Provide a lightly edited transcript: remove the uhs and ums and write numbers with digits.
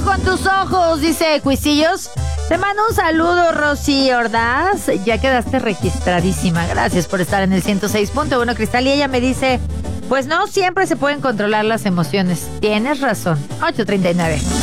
con tus ojos, dice Cuisillos. Te mando un saludo, Rosy Ordaz. Ya quedaste registradísima. Gracias por estar en el 106.1, Cristal. Y ella me dice, pues no siempre se pueden controlar las emociones. Tienes razón. 8:39.